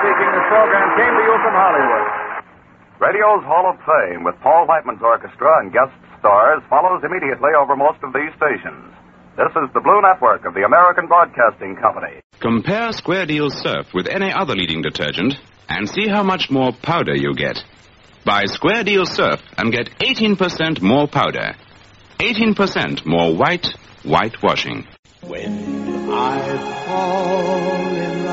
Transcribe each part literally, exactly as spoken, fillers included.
speaking. This program came to you from Hollywood. Radio's Hall of Fame with Paul Whiteman's orchestra and guest stars follows immediately over most of these stations. This is the Blue Network of the American Broadcasting Company. Compare Square Deal Surf with any other leading detergent and see how much more powder you get. Buy Square Deal Surf and get eighteen percent more powder. eighteen percent more white, whitewashing. When I fall in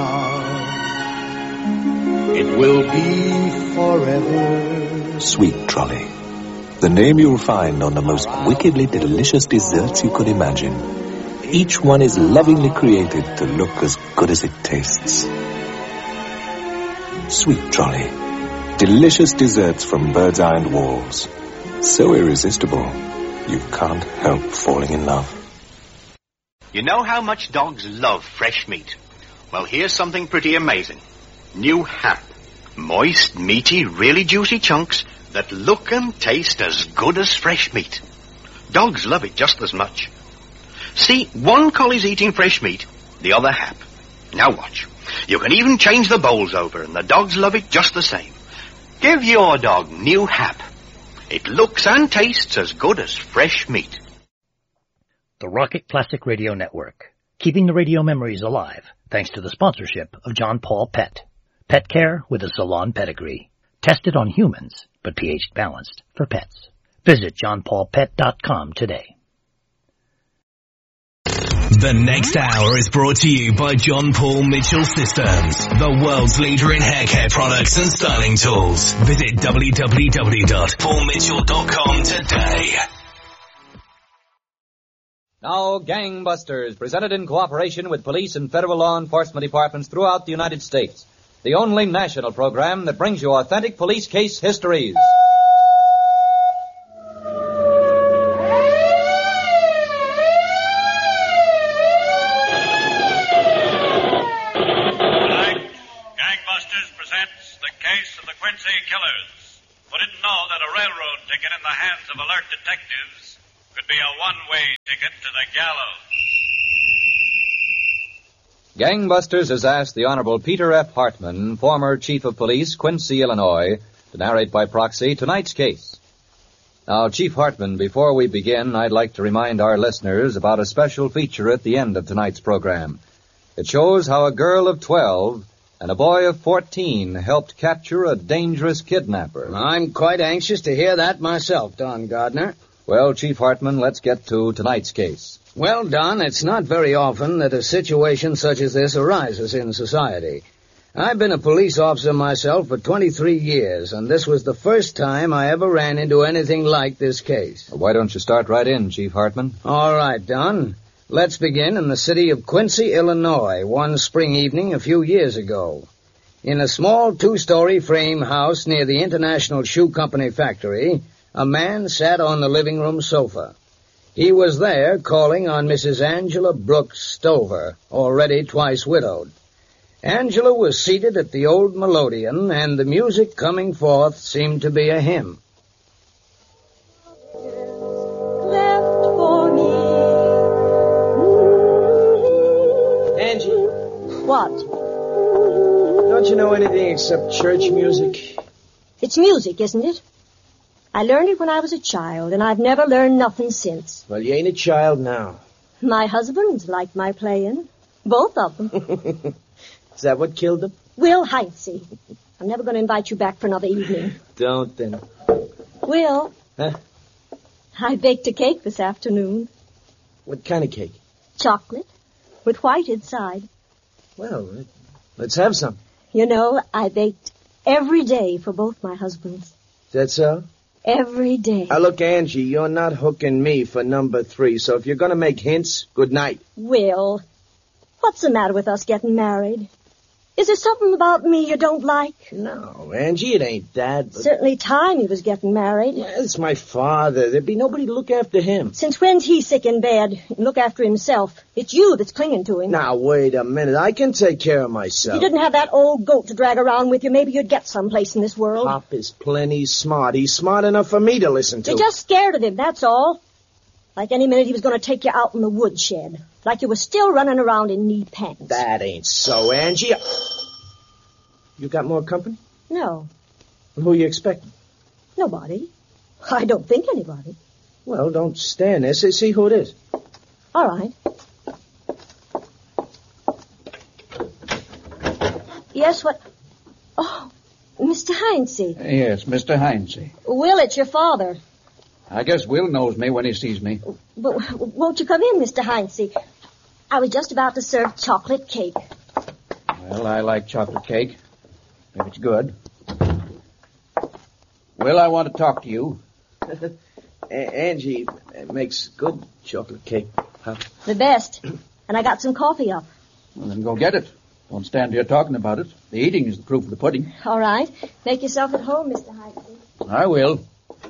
love, it will be forever. Sweet Trolley. The name you'll find on the most wickedly delicious desserts you could imagine. Each one is lovingly created to look as good as it tastes. Sweet Trolley. Delicious desserts from Bird's Eye and Walls. So irresistible, you can't help falling in love. You know how much dogs love fresh meat? Well, here's something pretty amazing. New Hap. Moist, meaty, really juicy chunks that look and taste as good as fresh meat. Dogs love it just as much. See, one collie's eating fresh meat, the other Hap. Now watch. You can even change the bowls over, and the dogs love it just the same. Give your dog New Hap. It looks and tastes as good as fresh meat. The Rocket Classic Radio Network, keeping the radio memories alive thanks to the sponsorship of John Paul Pet. Pet care with a salon pedigree. Tested on humans, but pH balanced for pets. Visit john paul pet dot com today. The next hour is brought to you by John Paul Mitchell Systems, the world's leader in hair care products and styling tools. Visit w w w dot paul mitchell dot com today. Now, Gangbusters, presented in cooperation with police and federal law enforcement departments throughout the United States. The only national program that brings you authentic police case histories. Tonight, Gangbusters presents the case of the Quincy Killers. Who didn't know that a railroad ticket in the hands of alert detectives could be a one-way ticket to the gallows. Gangbusters has asked the Honorable Peter F. Hartman, former Chief of Police, Quincy, Illinois, to narrate by proxy tonight's case. Now, Chief Hartman, before we begin, I'd like to remind our listeners about a special feature at the end of tonight's program. It shows how a girl of twelve and a boy of fourteen helped capture a dangerous kidnapper. I'm quite anxious to hear that myself, Don Gardner. Well, Chief Hartman, let's get to tonight's case. Well, Don, it's not very often that a situation such as this arises in society. I've been a police officer myself for twenty-three years, and this was the first time I ever ran into anything like this case. Well, why don't you start right in, Chief Hartman? All right, Don. Let's begin in the city of Quincy, Illinois, one spring evening a few years ago. In a small two-story frame house near the International Shoe Company factory, a man sat on the living room sofa. He was there calling on Missus Angela Brooks Stover, already twice widowed. Angela was seated at the old melodeon, and the music coming forth seemed to be a hymn. Left for me. Angie. What? Don't you know anything except church music? It's music, isn't it? I learned it when I was a child, and I've never learned nothing since. Well, you ain't a child now. My husband's liked my playing. Both of them. Is that what killed him? Will Heinze. I'm never going to invite you back for another evening. Don't then. Will. Huh? I baked a cake this afternoon. What kind of cake? Chocolate. With white inside. Well, let's have some. You know, I baked every day for both my husbands. Is that so? Every day. Now, look, Angie, you're not hooking me for number three, so if you're going to make hints, good night. Will, what's the matter with us getting married? Is there something about me you don't like? No, Angie, it ain't that. But... Certainly time he was getting married. Well, it's my father. There'd be nobody to look after him. Since when's he sick in bed and look after himself? It's you that's clinging to him. Now, wait a minute. I can take care of myself. If you didn't have that old goat to drag around with you, maybe you'd get someplace in this world. Pop is plenty smart. He's smart enough for me to listen to. You're just scared of him, that's all. Like any minute he was going to take you out in the woodshed. Like you were still running around in knee pants. That ain't so, Angie. You got more company? No. Well, who you expecting? Nobody. I don't think anybody. Well, don't stand there. See, see who it is. All right. Yes, what? Oh, Mister Heinze. Yes, Mister Heinze. Will, it's your father. I guess Will knows me when he sees me. But won't you come in, Mister Heinze? I was just about to serve chocolate cake. Well, I like chocolate cake, if it's good. Will, I want to talk to you. A- Angie makes good chocolate cake, Pop. The best. And I got some coffee up. Well, then go get it. Don't stand here talking about it. The eating is the proof of the pudding. All right. Make yourself at home, Mister Heinze. I will.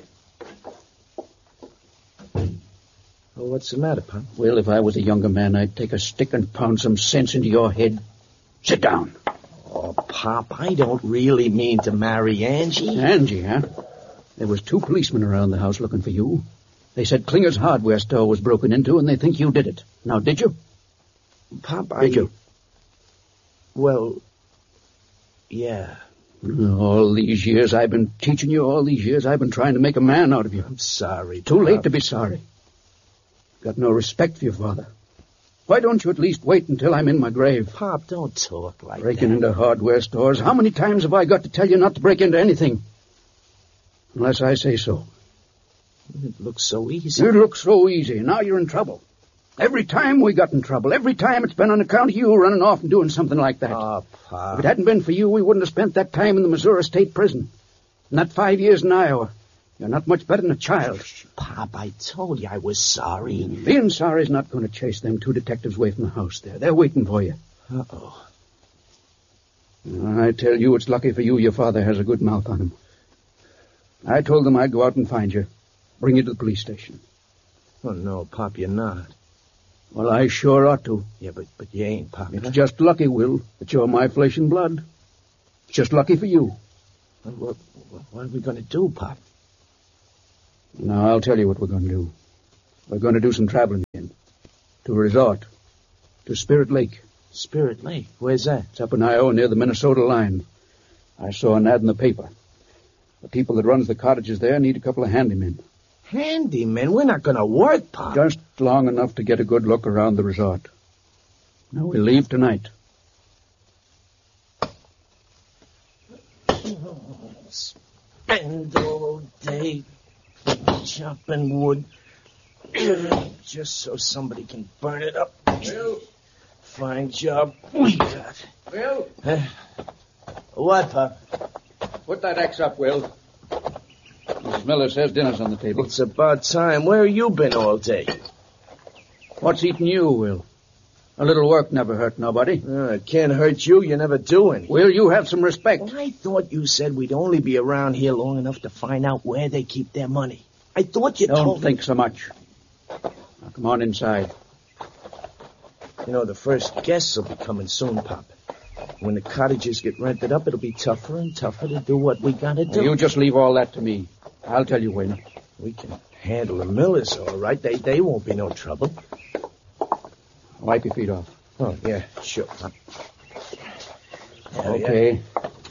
Well, what's the matter, Pop? Well, if I was a younger man, I'd take a stick and pound some sense into your head. Sit down. Oh, Pop, I don't really mean to marry Angie. Angie, huh? There was two policemen around the house looking for you. They said Klinger's hardware store was broken into, and they think you did it. Now, did you? Pop, I... Did you? Well, yeah. All these years I've been teaching you, all these years I've been trying to make a man out of you. I'm sorry, Too Pop. late to be sorry. Got no respect for your father. Why don't you at least wait until I'm in my grave? Pop, don't talk like Breaking that. into hardware stores. How many times have I got to tell you not to break into anything? Unless I say so. It looks so easy. It looks so easy. Now you're in trouble. Every time we got in trouble, every time it's been on account of you running off and doing something like that. Oh, Pop. If it hadn't been for you, we wouldn't have spent that time in the Missouri State Prison. And that five years in Iowa. You're not much better than a child. Pop, I told you I was sorry. Being sorry is not going to chase them two detectives away from the house there. They're waiting for you. Uh-oh. I tell you, it's lucky for you your father has a good mouth on him. I told them I'd go out and find you. Bring you to the police station. Oh, no, Pop, you're not. Well, I sure ought to. Yeah, but but you ain't, Pop. It's just lucky, Will, that you're my flesh and blood. It's just lucky for you. What, what, what are we going to do, Pop? Now, I'll tell you what we're going to do. We're going to do some traveling again. To a resort. To Spirit Lake. Spirit Lake? Where's that? It's up in Iowa near the Minnesota line. I saw an ad in the paper. The people that runs the cottages there need a couple of handymen. Handymen? We're not going to work, Pop. Just long enough to get a good look around the resort. Now, we leave tonight. Spend all day chopping wood just so somebody can burn it up. Will? Fine job we got. Will? Uh, what, Pop? Put that X up, Will. Missus Miller says dinner's on the table. It's about time. Where have you been all day? What's eating you, Will? A little work never hurt nobody. Uh, it can't hurt you. You never do anything. Will, you have some respect. Well, I thought you said we'd only be around here long enough to find out where they keep their money. I thought you Don't told think me. so much. Now, come on inside. You know, the first guests will be coming soon, Pop. When the cottages get rented up, it'll be tougher and tougher to do what we gotta do. You just leave all that to me. I'll tell you when. We can handle the Millers, all right. They they won't be no trouble. Wipe your feet off. Oh, yeah, sure, Pop. Okay.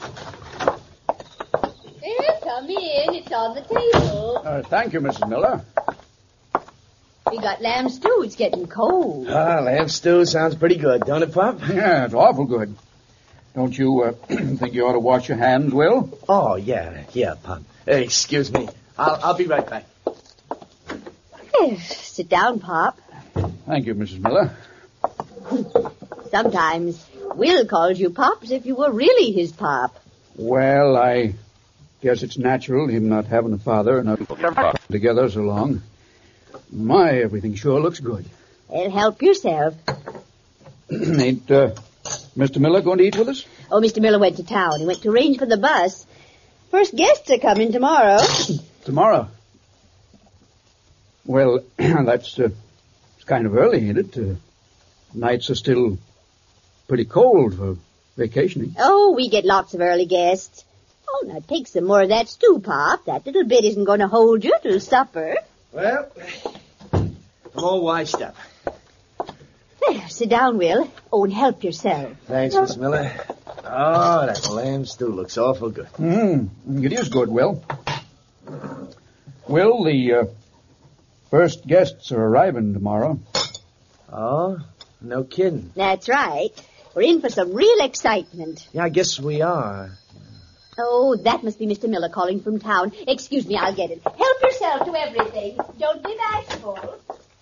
Well, come in. It's on the table. Uh, thank you, Missus Miller. We got lamb stew. It's getting cold. Ah, lamb stew sounds pretty good, don't it, Pop? Yeah, it's awful good. Don't you uh, think you ought to wash your hands, Will? Oh, yeah, yeah, Pop. Hey, excuse me. I'll I'll be right back. Well, sit down, Pop. Thank you, Missus Miller. Sometimes Will calls you Pop as if you were really his pop. Well, I guess it's natural, him not having a father and us together so long. My, everything sure looks good. Well, help yourself. Ain't uh, Mister Miller going to eat with us? Oh, Mister Miller went to town. He went to arrange for the bus. First guests are coming tomorrow. Tomorrow? Well, that's uh, it's kind of early, ain't it? Uh, nights are still pretty cold for vacationing. Oh, we get lots of early guests. Oh, now take some more of that stew, Pop. That little bit isn't going to hold you till supper. Well, I'm all washed up. There, sit down, Will. Oh, and help yourself. Thanks, Miss Miller. Oh, that lamb stew looks awful good. Mm-hmm. It is good, Will. Will, the uh, first guests are arriving tomorrow. Oh, no kidding. That's right. We're in for some real excitement. Yeah, I guess we are. Oh, that must be Mister Miller calling from town. Excuse me, I'll get it. Help yourself to everything. Don't be bashful.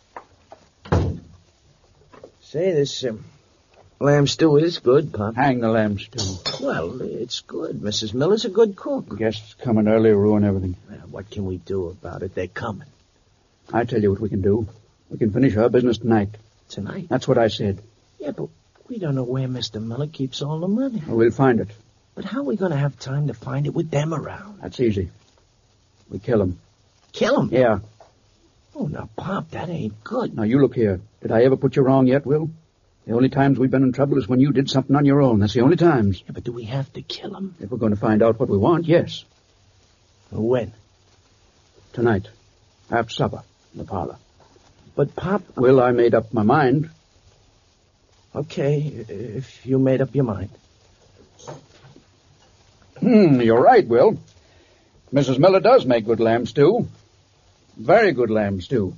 Say, this um, lamb stew is good, Pop. Hang the lamb stew. Well, it's good. Missus Miller's a good cook. Guests coming early ruin everything. Well, what can we do about it? They're coming. I tell you what we can do. We can finish our business tonight. Tonight? That's what I said. Yeah, but we don't know where Mister Miller keeps all the money. Well, we'll find it. But how are we going to have time to find it with them around? That's easy. We kill him. Kill him? Yeah. Oh, now, Pop, that ain't good. Now, you look here. Did I ever put you wrong yet, Will? The only times we've been in trouble is when you did something on your own. That's the only times. Yeah, but do we have to kill him? If we're going to find out what we want, yes. When? Tonight. After supper. In the parlor. But, Pop... Will, I made up my mind. Okay, if you made up your mind. Hmm, you're right, Will. Missus Miller does make good lamb stew. Very good lamb stew.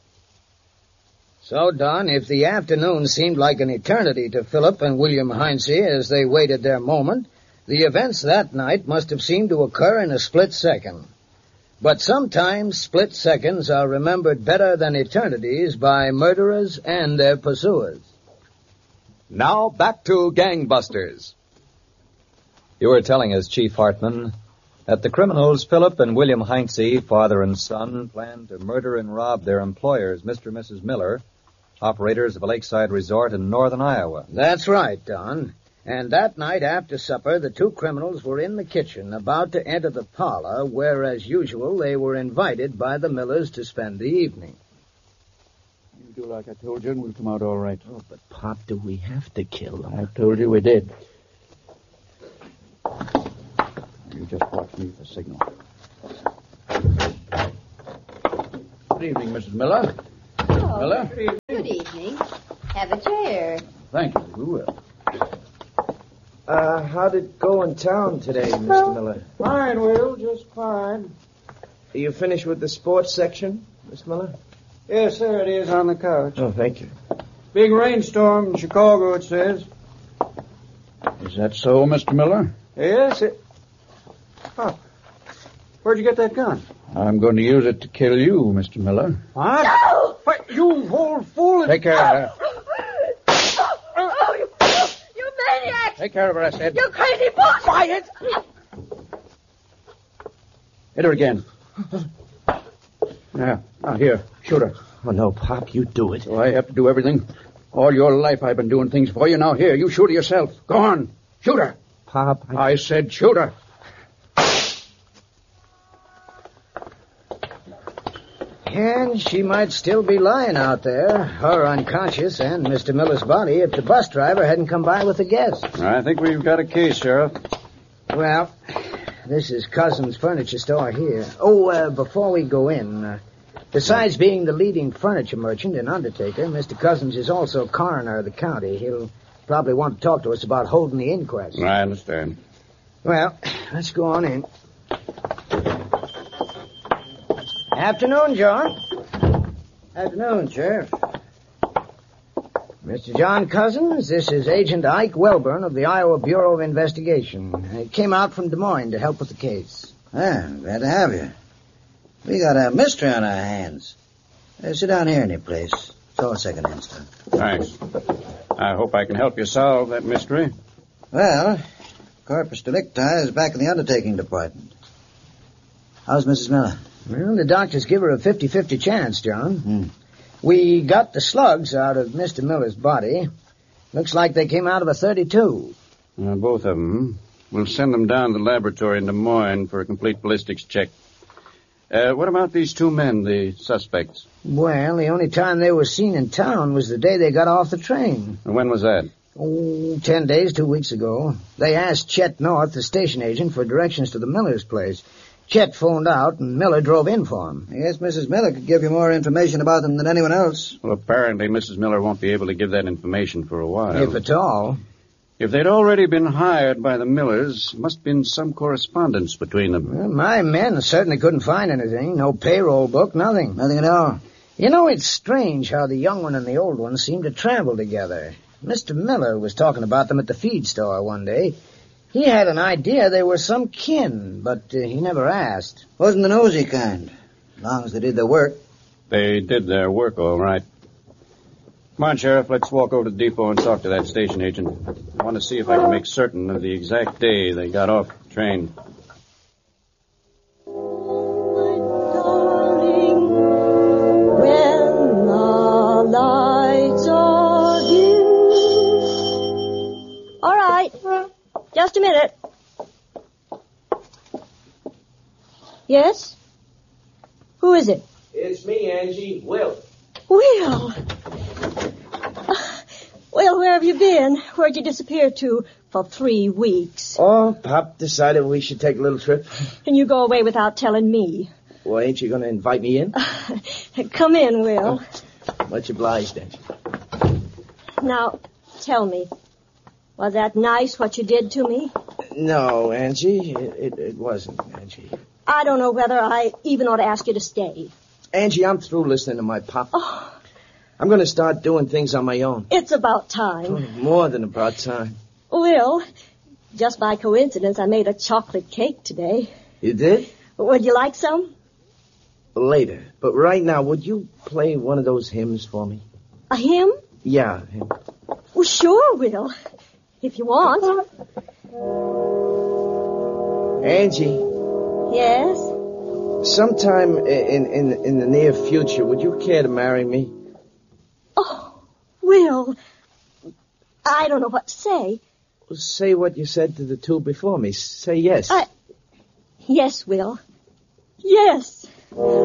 So, Don, if the afternoon seemed like an eternity to Philip and William Heinze as they waited their moment, the events that night must have seemed to occur in a split second. But sometimes split seconds are remembered better than eternities by murderers and their pursuers. Now back to Gangbusters. You were telling us, Chief Hartman, that the criminals Philip and William Heinze, father and son, planned to murder and rob their employers, Mister and Missus Miller, operators of a lakeside resort in northern Iowa. That's right, Don. And that night after supper, the two criminals were in the kitchen, about to enter the parlor, where, as usual, they were invited by the Millers to spend the evening. You do like I told you, and we'll come out all right. Oh, but, Pop, do we have to kill them? I told you we did. You just watch me for signal. Good evening, Missus Miller. Oh, Miller? Good evening. Have a chair. Thank you. We will. Uh, how'd it go in town today, Mister Miller? Fine, Will, just fine. Are you finished with the sports section, Miss Miller? Yes, there it is on the couch. Oh, thank you. Big rainstorm in Chicago, it says. Is that so, Mister Miller? Yes, it... Oh. Where'd you get that gun? I'm going to use it to kill you, Mister Miller. What? No! What, you old fool! Take care of her. Oh, you, you maniac! Take care of her, I said. You crazy boy! Quiet! Hit her again. Yeah. Now, here. Shoot her. Oh, no, Pop, you do it. So I have to do everything. All your life I've been doing things for you. Now, here, you shoot her yourself. Go on. Shoot her. Pop, I, I said shoot her. And she might still be lying out there, her unconscious and Mister Miller's body, if the bus driver hadn't come by with the guests. I think we've got a case, Sheriff. Well, this is Cousin's furniture store here. Oh, uh, before we go in, uh, besides being the leading furniture merchant and undertaker, Mister Cousins is also coroner of the county. He'll probably want to talk to us about holding the inquest. I understand. Well, let's go on in. Afternoon, John. Afternoon, Sheriff. Mister John Cousins, this is Agent Ike Welburn of the Iowa Bureau of Investigation. He came out from Des Moines to help with the case. Ah, glad to have you. We got a mystery on our hands. Uh, sit down here any place. It's all second-hand stuff. Thanks. I hope I can help you solve that mystery. Well, Corpus Delicti is back in the undertaking department. How's Missus Miller? Well, the doctors give her a fifty-fifty chance, John. Hmm. We got the slugs out of Mister Miller's body. Looks like they came out of a thirty-two. Uh, both of them. We'll send them down to the laboratory in Des Moines for a complete ballistics check. Uh, what about these two men, the suspects? Well, the only time they were seen in town was the day they got off the train. And when was that? Oh, ten days, two weeks ago. They asked Chet North, the station agent, for directions to the Miller's place. Chet phoned out, and Miller drove in for him. I guess Missus Miller could give you more information about them than anyone else. Well, apparently Missus Miller won't be able to give that information for a while. If at all. If they'd already been hired by the Millers, must have been some correspondence between them. Well, my men certainly couldn't find anything. No payroll book, nothing. Nothing at all. You know, it's strange how the young one and the old one seem to travel together. Mister Miller was talking about them at the feed store one day. He had an idea they were some kin, but uh, he never asked. Wasn't the nosy kind, as long as they did their work. They did their work all right. Come on, Sheriff, let's walk over to the depot and talk to that station agent. I want to see if I can make certain of the exact day they got off the train. All right. Just a minute. Yes? Who is it? It's me, Angie. Will. Will. Well, where have you been? Where'd you disappear to for three weeks? Oh, Pop decided we should take a little trip. And you go away without telling me. Well, ain't you going to invite me in? Come in, Will. Oh, much obliged, Angie. Now, tell me, was that nice what you did to me? No, Angie, it, it, it wasn't, Angie. I don't know whether I even ought to ask you to stay. Angie, I'm through listening to my pop. Oh. I'm going to start doing things on my own. It's about time. Oh, more than about time. Will, just by coincidence, I made a chocolate cake today. You did? Would you like some? Later. But right now, would you play one of those hymns for me? A hymn? Yeah, a hymn. Well, sure, Will. If you want. Angie. Yes? Sometime in, in, in the near future, would you care to marry me? Oh, Will, I don't know what to say. Well, say what you said to the two before me. Say yes. I... Yes, Will. Yes.